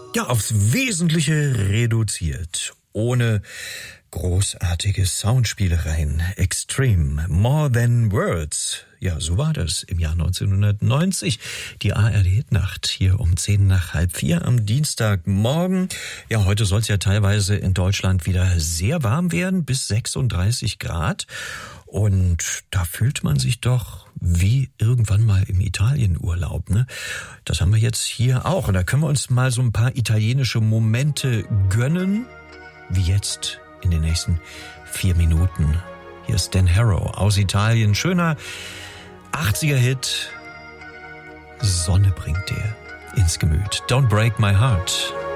Ja, aufs Wesentliche reduziert. Ohne großartige Soundspielereien. Extreme. More Than Words. Ja, so war das im Jahr 1990. Die ARD-Hitnacht hier um 3:10 am Dienstagmorgen. Ja, heute soll es ja teilweise in Deutschland wieder sehr warm werden, bis 36 Grad. Und da fühlt man sich doch wie irgendwann mal im Italienurlaub, ne? Das haben wir jetzt hier auch. Und da können wir uns mal so ein paar italienische Momente gönnen, wie jetzt in den nächsten 4 Minuten. Hier ist Dan Harrow aus Italien. Schöner 80er-Hit. Sonne bringt dir ins Gemüt. Don't break my heart.